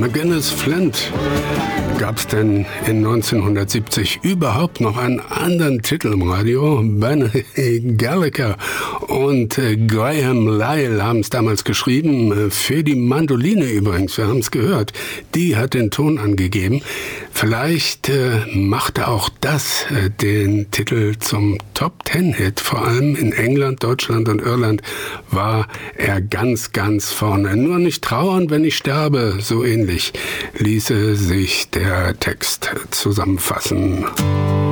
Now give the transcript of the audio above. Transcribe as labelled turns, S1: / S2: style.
S1: McGinnis Flint. Gab es denn in 1970 überhaupt noch einen anderen Titel im Radio? Benny Gallagher und Graham Lyle haben es damals geschrieben, für die Mandoline übrigens, wir haben es gehört. Die hat den Ton angegeben. Vielleicht machte auch das den Titel zum Top-10-Hit. Vor allem in England, Deutschland und Irland war er ganz, ganz vorne. Nur nicht trauern, wenn ich sterbe, so ähnlich ließe sich der Text zusammenfassen.